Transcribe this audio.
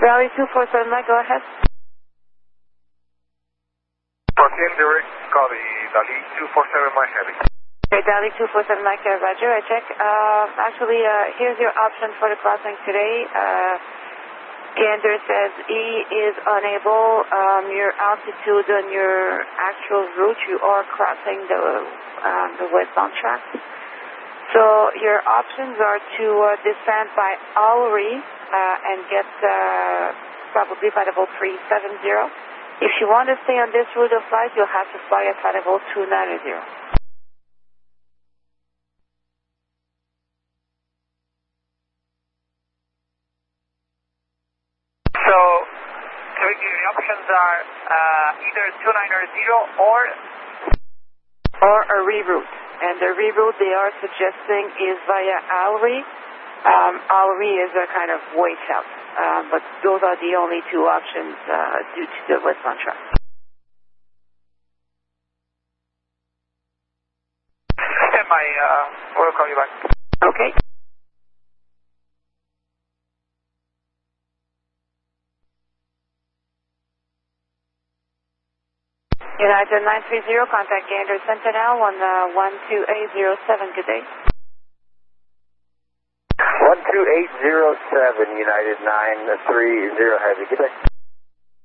Valley 247 Mike, go ahead. Protein direct, copy. Dali 247 Mike Heavy. Okay, Dali 247 Mike, Roger, I check. Actually, here's your option for the crossing today. Gander says E is unable. Your altitude on your actual route, you are crossing the westbound track. So your options are to descend by Alry and get probably flight level 370. If you want to stay on this route of flight, you'll have to fly at flight level 290. So the options are either 290 or a reroute. And the reroute they are suggesting is via Alry. Alry is a kind of way south, but those are the only two options due to the westbound track. Stand by, we'll call you back. Okay. United 930, contact Gander Sentinel on 12807, good day. 12807, United 930, Heavy, good day.